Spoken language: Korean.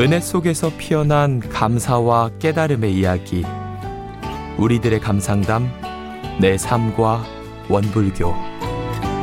은혜 속에서 피어난 감사와 깨달음의 이야기, 우리들의 감상담, 내 삶과 원불교.